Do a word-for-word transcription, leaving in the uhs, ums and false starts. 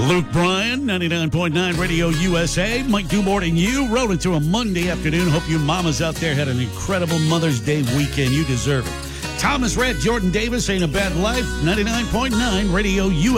Luke Bryan, ninety-nine point nine Radio U S A. Mike Dubort and you rode into a Monday afternoon. Hope you mamas out there had an incredible Mother's Day weekend. You deserve it. Thomas Rhett, Jordan Davis, Ain't a Bad Life, ninety-nine point nine Radio U S A.